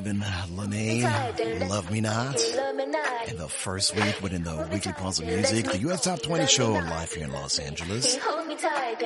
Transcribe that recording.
Raven, Lene, Love Me Not. In the first week within the Weekly Pulse of Music, the US Top 20 show live here in Los Angeles.